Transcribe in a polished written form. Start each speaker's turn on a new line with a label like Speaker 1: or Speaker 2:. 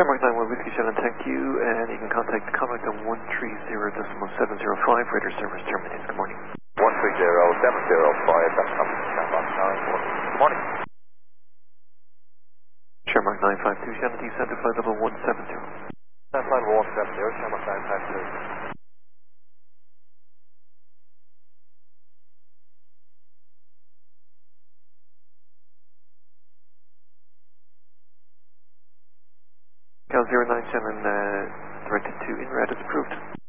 Speaker 1: Shamrock 91 Whiskey 7, thank you, and you can contact the contact on 130.705, radar service terminated. Good morning.
Speaker 2: 130.705, that's coming to Shamrock 91. Good morning.
Speaker 1: Shamrock 952, Shannon descend to flight level 170.
Speaker 2: Flight level 170, Shamrock 952.
Speaker 1: Cal 097, directed to INRAD is approved.